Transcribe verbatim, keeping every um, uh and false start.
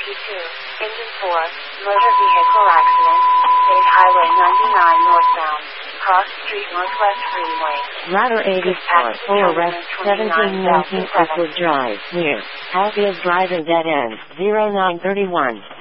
two, engine four, motor vehicle accident, State Highway ninety-nine northbound, Cross Street Northwest Freeway. Ladder eighty-four, full arrest, seventeen nineteen Eastwood Drive, near Hatfield Drive and dead end, zero nine thirty-one.